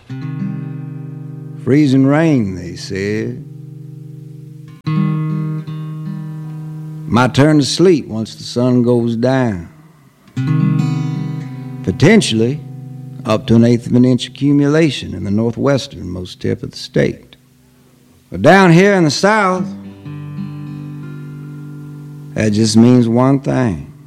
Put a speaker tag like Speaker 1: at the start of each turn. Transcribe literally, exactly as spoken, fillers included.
Speaker 1: Freezing rain, they said. My turn to sleep once the sun goes down. Potentially up to an eighth of an inch accumulation in the northwesternmost tip of the state. But down here in the south, that just means one thing.